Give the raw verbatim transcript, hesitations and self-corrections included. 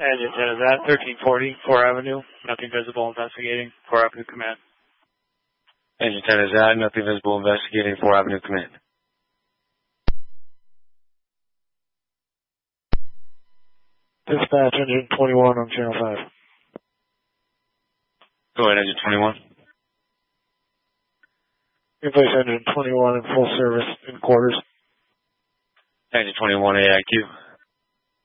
Engine ten is at thirteen forty, four Avenue, nothing visible, investigating, four Avenue Command. Engine ten is at, nothing visible, investigating, four Avenue Command. Dispatch, engine twenty-one on channel five. Go ahead, engine twenty-one. Replace engine twenty-one in full service in quarters. Engine twenty-one, A I Q.